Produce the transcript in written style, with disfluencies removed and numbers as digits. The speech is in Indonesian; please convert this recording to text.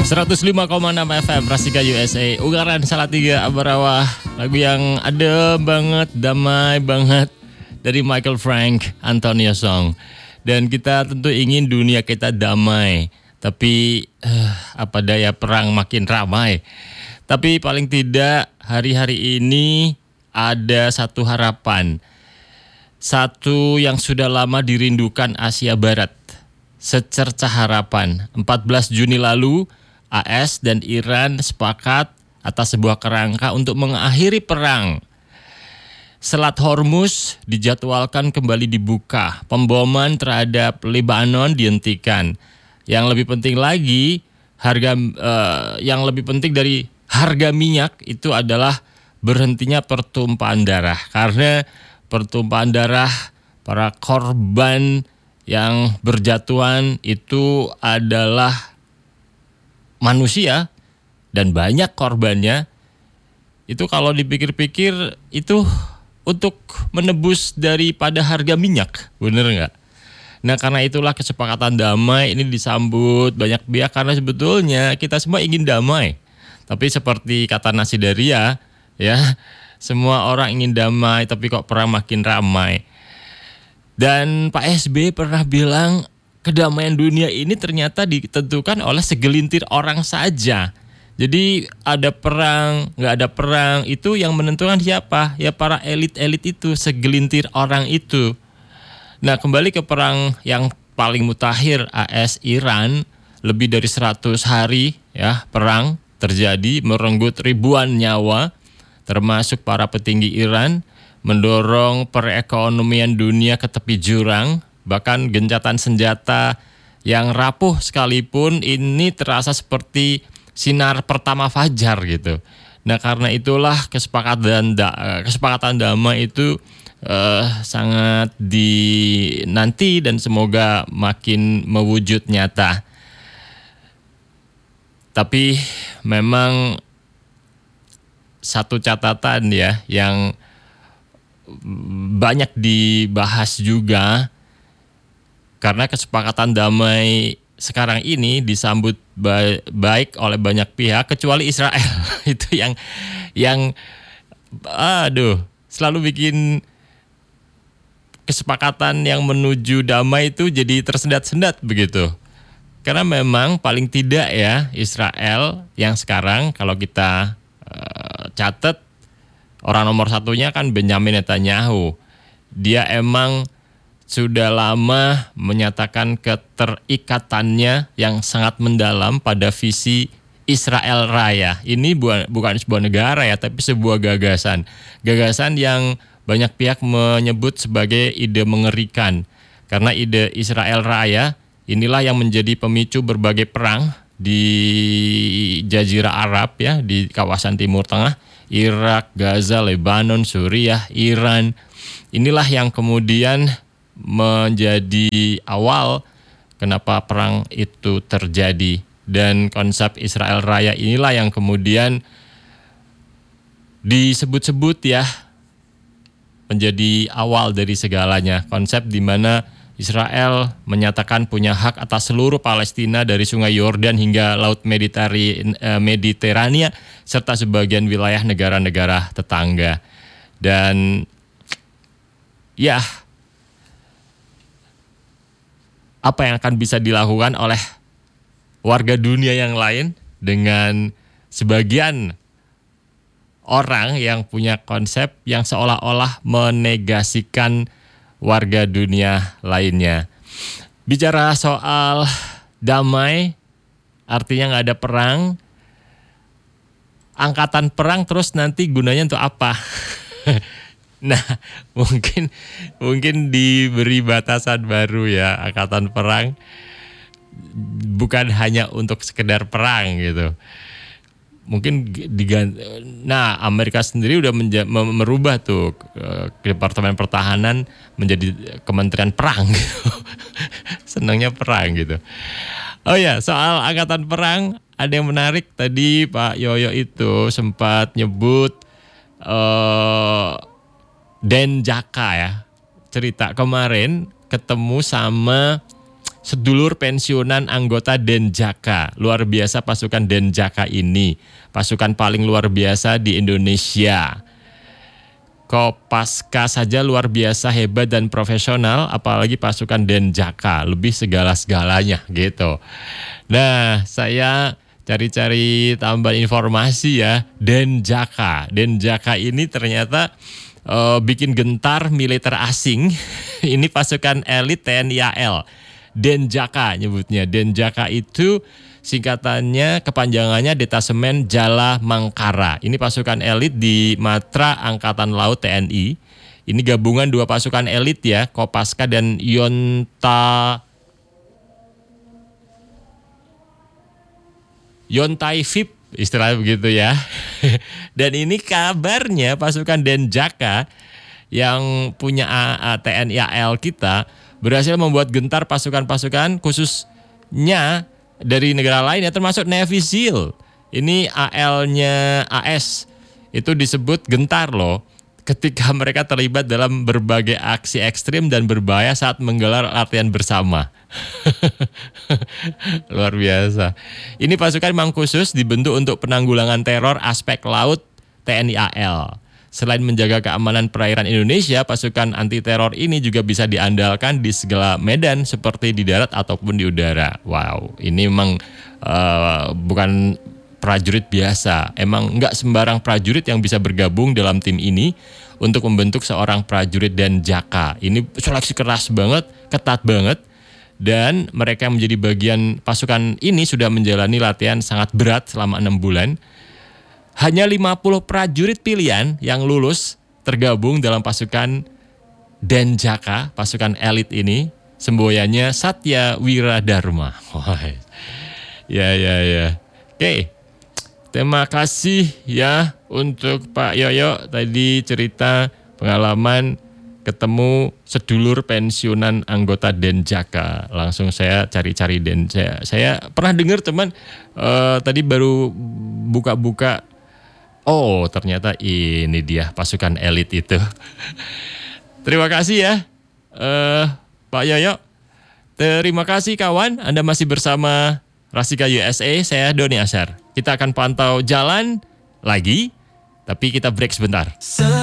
105,6 FM Rasika USA. Ugaran Salatiga Ambarawa. Lagu yang adem banget, damai banget, dari Michael Frank Antonio Song. Dan kita tentu ingin dunia kita damai. Tapi apa daya perang makin ramai. Tapi paling tidak hari-hari ini ada satu harapan. Satu yang sudah lama dirindukan Asia Barat. Secercah harapan. 14 Juni lalu AS dan Iran sepakat atas sebuah kerangka untuk mengakhiri perang. Selat Hormuz dijadwalkan kembali dibuka. Pemboman terhadap Lebanon dihentikan. Yang lebih penting lagi, yang lebih penting dari harga minyak itu adalah berhentinya pertumpahan darah. Karena pertumpahan darah para korban yang berjatuhan itu adalah manusia dan banyak korbannya. Itu kalau dipikir-pikir itu untuk menebus daripada harga minyak, bener nggak? Nah karena itulah kesepakatan damai ini disambut banyak pihak karena sebetulnya kita semua ingin damai. Tapi seperti kata Nasidaria ya, semua orang ingin damai tapi kok perang makin ramai. Dan Pak SBY pernah bilang kedamaian dunia ini ternyata ditentukan oleh segelintir orang saja. Jadi ada perang, nggak ada perang, itu yang menentukan siapa? Ya para elit-elit itu, segelintir orang itu. Nah kembali ke perang yang paling mutakhir AS Iran, lebih dari 100 hari ya perang terjadi merenggut ribuan nyawa, termasuk para petinggi Iran, mendorong perekonomian dunia ke tepi jurang. Bahkan gencatan senjata yang rapuh sekalipun ini terasa seperti sinar pertama fajar gitu. Nah karena itulah kesepakatan damai itu sangat dinanti dan semoga makin mewujud nyata. Tapi memang satu catatan ya yang banyak dibahas juga. Karena kesepakatan damai sekarang ini disambut baik oleh banyak pihak kecuali Israel. Itu yang selalu bikin kesepakatan yang menuju damai itu jadi tersendat-sendat begitu. Karena memang paling tidak ya Israel yang sekarang kalau kita catat orang nomor satunya kan Benjamin Netanyahu. Dia emang sudah lama menyatakan keterikatannya yang sangat mendalam pada visi Israel Raya. Ini bukan sebuah negara ya, tapi sebuah gagasan. Gagasan yang banyak pihak menyebut sebagai ide mengerikan. Karena ide Israel Raya inilah yang menjadi pemicu berbagai perang di Jazirah Arab ya, di kawasan Timur Tengah, Irak, Gaza, Lebanon, Suriah, Iran. Inilah yang kemudian menjadi awal kenapa perang itu terjadi. Dan konsep Israel Raya inilah yang kemudian disebut-sebut ya menjadi awal dari segalanya. Konsep di mana Israel menyatakan punya hak atas seluruh Palestina dari Sungai Yordan hingga Laut Mediterania serta sebagian wilayah negara-negara tetangga. Dan ya, apa yang akan bisa dilakukan oleh warga dunia yang lain dengan sebagian orang yang punya konsep yang seolah-olah menegasikan warga dunia lainnya. Bicara soal damai, artinya nggak ada perang. Angkatan perang terus nanti gunanya untuk apa? Nah, mungkin diberi batasan baru ya, angkatan perang bukan hanya untuk sekedar perang gitu. Mungkin nah Amerika sendiri udah merubah tuh Departemen Pertahanan menjadi Kementerian Perang gitu. Senangnya perang gitu. Oh ya, soal angkatan perang ada yang menarik tadi Pak Yoyo itu sempat nyebut Den Jaka ya, cerita kemarin ketemu sama sedulur pensiunan anggota Denjaka. Luar biasa pasukan Denjaka ini. Pasukan paling luar biasa di Indonesia. Kopaska saja luar biasa hebat dan profesional, apalagi pasukan Denjaka, lebih segala-segalanya gitu. Nah, saya cari-cari tambahan informasi ya. Denjaka ini ternyata bikin gentar militer asing. Ini pasukan elit TNI AL. Denjaka nyebutnya. Denjaka itu singkatannya, kepanjangannya Detasemen Jala Mangkara. Ini pasukan elit di Matra Angkatan Laut TNI. Ini gabungan dua pasukan elit ya, Kopaska dan Yontaifib, istilahnya begitu ya. Dan ini kabarnya pasukan Denjaka yang punya TNI AL kita berhasil membuat gentar pasukan-pasukan khususnya dari negara lain ya, termasuk Navy SEAL. Ini AL-nya AS itu disebut gentar loh ketika mereka terlibat dalam berbagai aksi ekstrim dan berbahaya saat menggelar latihan bersama. Luar biasa. Ini pasukan memang khusus dibentuk untuk penanggulangan teror aspek laut TNI AL. Selain menjaga keamanan perairan Indonesia, pasukan anti teror ini juga bisa diandalkan di segala medan seperti di darat ataupun di udara. Wow, ini memang bukan prajurit biasa. Emang nggak sembarang prajurit yang bisa bergabung dalam tim ini untuk membentuk seorang prajurit Denjaka. Ini seleksi keras banget, ketat banget. Dan mereka yang menjadi bagian pasukan ini sudah menjalani latihan sangat berat selama 6 bulan. Hanya 50 prajurit pilihan yang lulus tergabung dalam pasukan Denjaka, pasukan elit ini. Semboyannya Satya Wiradharma. Ya. Oke. Terima kasih ya untuk Pak Yoyo tadi cerita pengalaman ketemu sedulur pensiunan anggota Denjaka. Langsung saya cari-cari saya pernah dengar teman tadi baru buka-buka. Oh, ternyata ini dia pasukan elit itu. Terima kasih ya Pak Yoyo. Terima kasih kawan, Anda masih bersama Rasika USA, saya Doni Ashar. Kita akan pantau jalan lagi, tapi kita break sebentar.